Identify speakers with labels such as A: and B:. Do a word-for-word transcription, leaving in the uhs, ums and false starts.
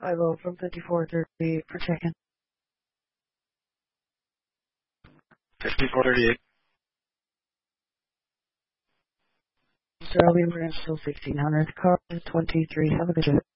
A: I will from fifty-four thirty-eight for check-in.
B: fifty-four thirty-eight.
A: Sir, I'll be in until sixteen hundred. Car is twenty-three. Have a good day.